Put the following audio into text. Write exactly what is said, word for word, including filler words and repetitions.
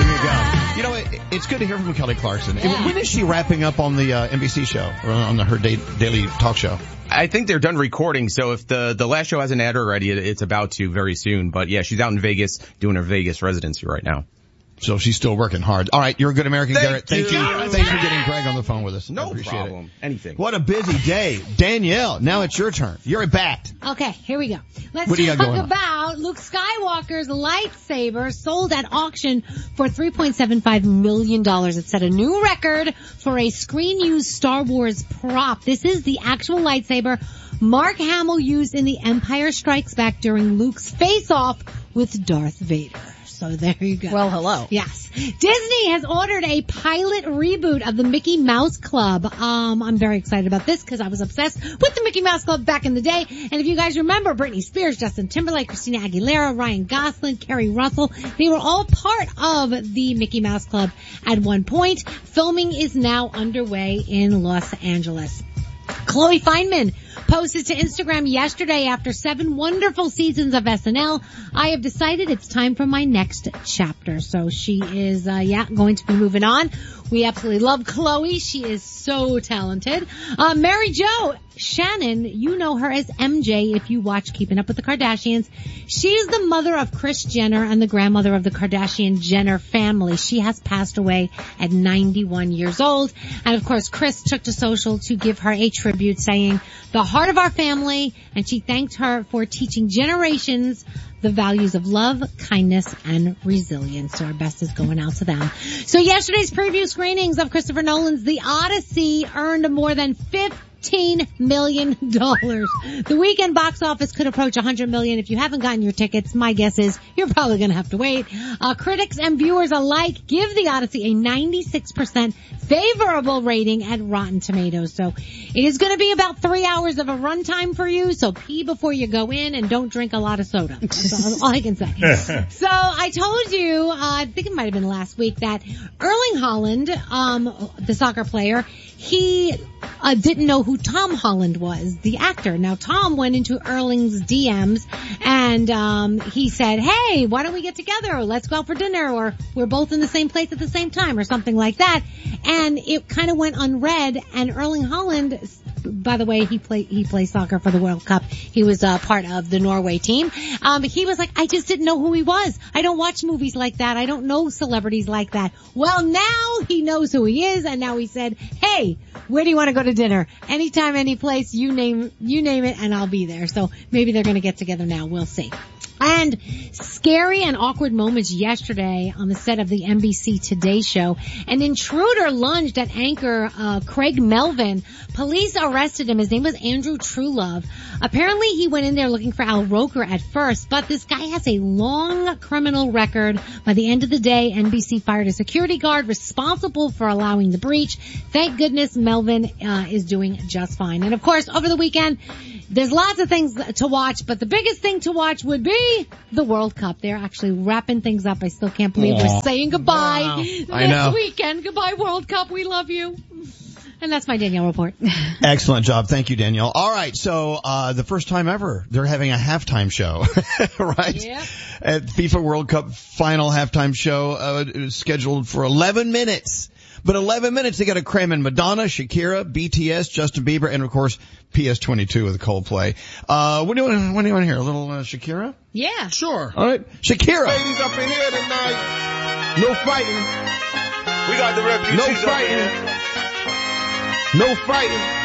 you go. You know, it, it's good to hear from Kelly Clarkson. Yeah. When is she wrapping up on the uh, N B C show, or on the, her day, daily talk show? I think they're done recording, so if the, the last show hasn't aired already, it, it's about to very soon. But yeah, she's out in Vegas doing her Vegas residency right now. So she's still working hard. All right, you're a good American, Thank Garrett. Thank you. you. Thanks for getting Greg on the phone with us. I No appreciate problem. It. Anything. What a busy day. Danielle, now it's your turn. You're at bat. Okay, here we go. Let's What do you got talk going on? about Luke Skywalker's lightsaber sold at auction for three point seven five million dollars. It set a new record for a screen-used Star Wars prop. This is the actual lightsaber Mark Hamill used in The Empire Strikes Back during Luke's face-off with Darth Vader. So there you go. Well, hello. Yes. Disney has ordered a pilot reboot of the Mickey Mouse Club. Um, I'm very excited about this because I was obsessed with the Mickey Mouse Club back in the day. And if you guys remember, Britney Spears, Justin Timberlake, Christina Aguilera, Ryan Gosling, Kerry Russell, they were all part of the Mickey Mouse Club at one point. Filming is now underway in Los Angeles. Chloe Fineman posted to Instagram yesterday, after seven wonderful seasons of S N L, I have decided it's time for my next chapter. So she is, uh, yeah, going to be moving on. We absolutely love Chloe. She is so talented. Uh, Mary Jo Shannon, you know her as M J if you watch Keeping Up with the Kardashians. She's the mother of Kris Jenner and the grandmother of the Kardashian Jenner family. She has passed away at ninety-one years old. And of course, Kris took to social to give her a tribute, saying, the heart of our family, and she thanked her for teaching generations the values of love, kindness, and resilience. So our best is going out to them. So yesterday's preview screenings of Christopher Nolan's The Odyssey earned more than fifteen million dollars. The weekend box office could approach one hundred million dollars. If you haven't gotten your tickets, my guess is you're probably going to have to wait. Uh, critics and viewers alike give The Odyssey a ninety-six percent favorable rating at Rotten Tomatoes. So it is going to be about three hours of a runtime for you. So pee before you go in and don't drink a lot of soda. That's all I can say. So I told you, uh, I think it might have been last week, that Erling Haaland, um, the soccer player, he uh, didn't know who Tom Holland was, the actor. Now, Tom went into Erling's D Ms and um he said, hey, why don't we get together? Let's go out for dinner, or we're both in the same place at the same time, or something like that. And it kind of went unread, and Erling Haaland, by the way, he played he plays soccer for the World Cup. He was uh, part of the Norway team. Um, he was like, I just didn't know who he was. I don't watch movies like that. I don't know celebrities like that. Well, now he knows who he is, and now he said, hey, where do you want to go to dinner? Anytime, any place, you name you name it, and I'll be there. So maybe they're going to get together now. We'll see. And scary and awkward moments yesterday on the set of the N B C Today show. An intruder lunged at anchor uh Craig Melvin. Police arrested him. His name was Andrew Truelove. Apparently he went in there looking for Al Roker at first, but this guy has a long criminal record. By the end of the day, N B C fired a security guard responsible for allowing the breach. Thank goodness Melvin uh, is doing just fine. And of course, over the weekend, there's lots of things to watch, but the biggest thing to watch would be the World Cup. They're actually wrapping things up. I still can't believe Aww. we're saying goodbye Wow. this I know. weekend. Goodbye, World Cup. We love you. And that's my Danielle report. Excellent job. Thank you, Danielle. All right. So, uh, the first time ever, they're having a halftime show, right? Yeah. At FIFA World Cup final halftime show, uh, it was scheduled for eleven minutes. But eleven minutes, they got to cram in Madonna, Shakira, B T S, Justin Bieber, and of course, P S twenty-two with Coldplay. Uh, what do you want, what do you want to hear? A little, uh, Shakira? Yeah. Sure. All right. Shakira. Ladies up in here tonight. No fighting. We got the refugees No up in fighting. here. No fighting.